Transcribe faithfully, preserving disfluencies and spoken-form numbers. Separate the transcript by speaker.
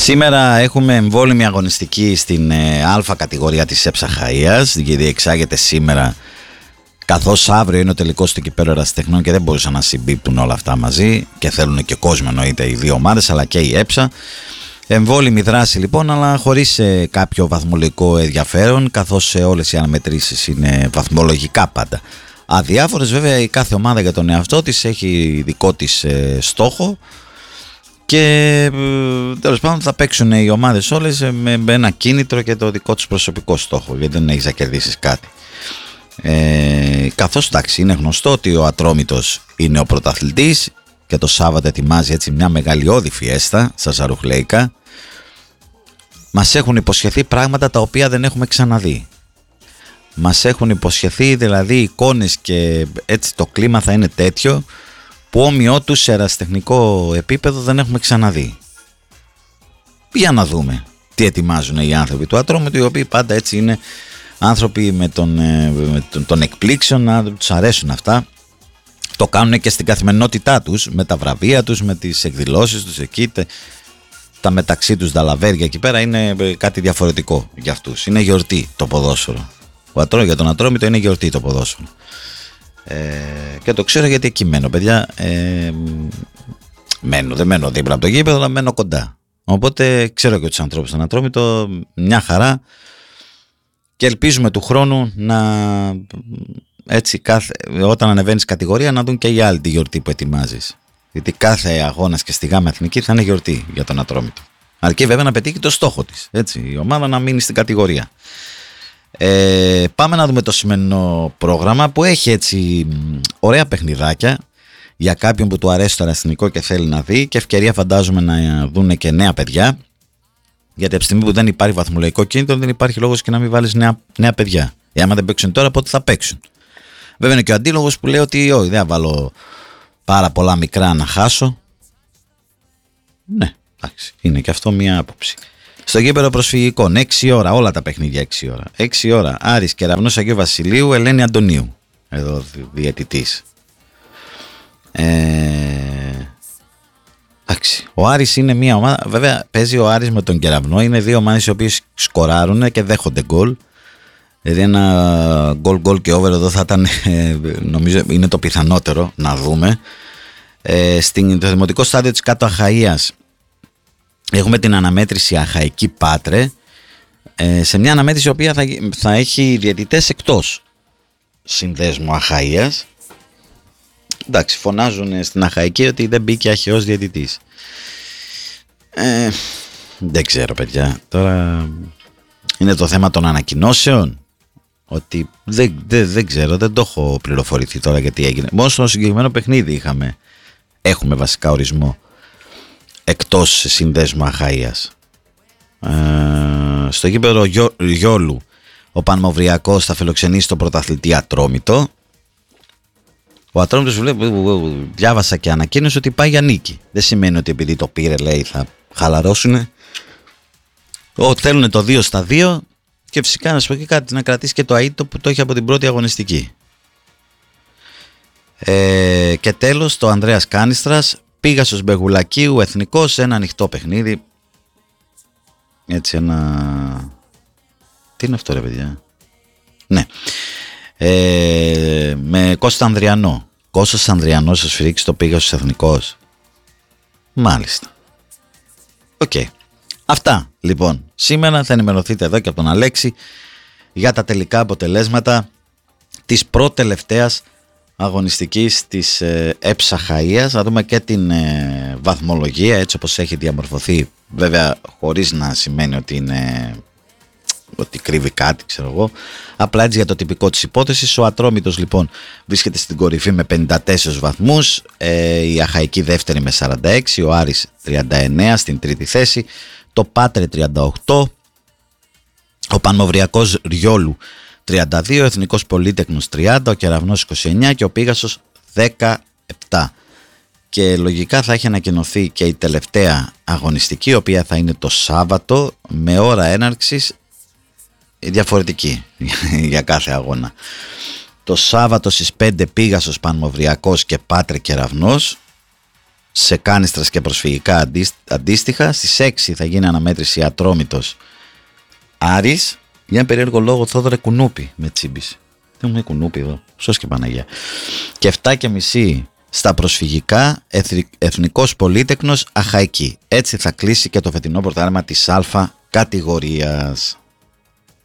Speaker 1: Σήμερα έχουμε εμβόλυμη αγωνιστική στην ε, Α κατηγορία της ΕΠΣΑ Χαΐας, γιατί διεξάγεται σήμερα, καθώς αύριο είναι ο τελικός του κυπέλλου ερασιτεχνών και δεν μπορούσαν να συμπίπτουν όλα αυτά μαζί και θέλουν και κόσμο εννοείται οι δύο ομάδες αλλά και η ΕΠΣΑ. Εμβόλυμη δράση λοιπόν, αλλά χωρίς ε, κάποιο βαθμολογικό ενδιαφέρον, καθώς ε, όλες οι αναμετρήσεις είναι βαθμολογικά πάντα αδιάφορες. Βέβαια η κάθε ομάδα για τον εαυτό της έχει δικό της ε, στόχο και ε, τέλος πάντων θα παίξουν οι ομάδες όλες με, με ένα κίνητρο και το δικό τους προσωπικό στόχο, γιατί δεν έχεις να κερδίσεις κάτι. Ε, καθώς εντάξει, είναι γνωστό ότι ο Ατρόμητος είναι ο πρωταθλητής και το Σάββατο ετοιμάζει έτσι μια μεγαλειώδη φιέστα στα Ζαρουχλέικα. Μας έχουν υποσχεθεί πράγματα τα οποία δεν έχουμε ξαναδεί. Μας έχουν υποσχεθεί δηλαδή εικόνες και έτσι το κλίμα θα είναι τέτοιο που όμοιό του σε ερασιτεχνικό επίπεδο δεν έχουμε ξαναδεί. Για να δούμε τι ετοιμάζουν οι άνθρωποι του Ατρόμητου, οι οποίοι πάντα έτσι είναι άνθρωποι με τον, με τον, τον εκπλήξεων, να τους αρέσουν αυτά. Το κάνουν και στην καθημερινότητά τους, με τα βραβεία τους, με τις εκδηλώσεις τους εκεί, τα μεταξύ τους δαλαβέρια εκεί πέρα είναι κάτι διαφορετικό για αυτούς. Είναι γιορτή το ποδόσφαιρο. Ο Ατρό, για τον Ατρόμητο είναι γιορτή το ποδόσφαιρο. Ε, και το ξέρω γιατί εκεί μένω, παιδιά. Ε, μένω, δεν μένω δίπλα από το γήπεδο, αλλά μένω κοντά. Οπότε ξέρω και τους ανθρώπους στον Ατρόμητο, μια χαρά. Και ελπίζουμε του χρόνου να έτσι κάθε, όταν ανεβαίνεις κατηγορία να δουν και οι άλλοι τη γιορτή που ετοιμάζεις. Γιατί κάθε αγώνας και στη Γάμα Εθνική θα είναι γιορτή για τον Ατρόμητο. Αρκεί βέβαια να πετύχει το στόχο της. Έτσι, η ομάδα να μείνει στην κατηγορία. Ε, πάμε να δούμε το σημερινό πρόγραμμα που έχει έτσι ωραία παιχνιδάκια για κάποιον που του αρέσει το ερασιτεχνικό και θέλει να δει, και ευκαιρία φαντάζομαι να δουν και νέα παιδιά. Γιατί από τη στιγμή που δεν υπάρχει βαθμολογικό κίνητρο, δεν υπάρχει λόγος και να μην βάλεις νέα, νέα παιδιά. Ε, άμα δεν παίξουν τώρα, πότε θα παίξουν. Βέβαια είναι και ο αντίλογος που λέει ότι όχι, δεν θα βάλω πάρα πολλά μικρά να χάσω. Ναι, εντάξει, είναι και αυτό μια άποψη. Στο γήπεδο προσφυγικών, έξι ώρα, όλα τα παιχνίδια έξι ώρα. έξι ώρα, Άρης Κεραυνός Αγίου Βασιλείου, Ελένη Αντωνίου. Εδώ διαιτητής. Ε... Εντάξει, ο Άρης είναι μια ομάδα, βέβαια παίζει ο Άρης με τον Κεραυνό, είναι δύο ομάδες οι οποίες σκοράρουν και δέχονται γκολ. Δηλαδή ένα γκολ γκολ και over εδώ θα ήταν, νομίζω είναι το πιθανότερο να δούμε. Ε, στην, το δημοτικό στάδιο της Κάτω Αχαΐας έχουμε την αναμέτρηση Αχαϊκή Πάτρε, ε, σε μια αναμέτρηση η οποία θα, θα έχει διαιτητές εκτός συνδέσμου Αχαΐας. Εντάξει, φωνάζουν στην Αχαϊκή ότι δεν μπήκε αχαιός διαιτητής. Ε, δεν ξέρω παιδιά, τώρα είναι το θέμα των ανακοινώσεων, ότι δεν, δεν, δεν ξέρω, δεν το έχω πληροφορηθεί τώρα γιατί έγινε. Μόνο στο συγκεκριμένο παιχνίδι είχαμε, έχουμε βασικά ορισμό εκτός συνδέσμου Αχαΐας. Ε, στο γήπεδο Γιώ, Γιόλου ο Πανμαυριακός θα φιλοξενήσει τον πρωταθλητή Ατρόμητο. Ο Ατρόμητος, διάβασα και ανακοίνωσε ότι πάει για νίκη. Δεν σημαίνει ότι επειδή το πήρε λέει θα χαλαρώσουνε. Θέλουν το δύο στα δύο και φυσικά να σου πω και κάτι, να κρατήσει και το αίτητο που το έχει από την πρώτη αγωνιστική. Ε, και τέλος το Ανδρέας Κάνιστρας, Πήγασος Μπεγουλακίου Εθνικός, ένα ανοιχτό παιχνίδι. Έτσι ένα... Τι είναι αυτό ρε παιδιά? Ναι. Ε, με Κώστα Ανδριανό. Κώστας Ανδριανός θα σφυρίξει το Πήγασος Εθνικός. Μάλιστα. Οκ. Okay. Αυτά λοιπόν. Σήμερα θα ενημερωθείτε εδώ και από τον Αλέξη για τα τελικά αποτελέσματα της προτελευταίας αγωνιστικής της ε, ΕΠΣΑ Χαΐας. Θα δούμε και την ε, βαθμολογία έτσι όπως έχει διαμορφωθεί, βέβαια χωρίς να σημαίνει ότι είναι... ότι κρύβει κάτι, ξέρω εγώ. Απλά έτσι για το τυπικό της υπόθεσης. Ο Ατρόμητος λοιπόν βρίσκεται στην κορυφή με πενήντα τέσσερις βαθμούς, ε, η Αχαϊκή δεύτερη με σαράντα έξι, ο Άρης τριάντα εννέα στην τρίτη θέση, το Πάτρε τριάντα οκτώ, ο Πανμαυριακός Ριόλου τριάντα δύο, ο Εθνικός Πολύτεχνος τριάντα, ο Κεραυνός είκοσι εννέα και ο Πήγασος δεκαεπτά. Και λογικά θα έχει ανακοινωθεί και η τελευταία αγωνιστική, η οποία θα είναι το Σάββατο με ώρα έναρξης διαφορετική για κάθε αγώνα. Το Σάββατο στις πέντε Πήγασος Πανμαυριακός και Πάτρε Κεραυνός, σε κάνιστρας και προσφυγικά αντίστοιχα. Στις έξι θα γίνει αναμέτρηση Ατρόμητος Άρης. Για ένα περίεργο λόγο Θόδωρε Κουνούπι με Τσίμπης. Δεν μου είναι Κουνούπι εδώ, σως και Παναγία. Και εφτά και μισή στα προσφυγικά Εθνικός Πολύτεκνος Αχαϊκή. Έτσι θα κλείσει και το φετινό πρωτάθλημα της Α κατηγορίας.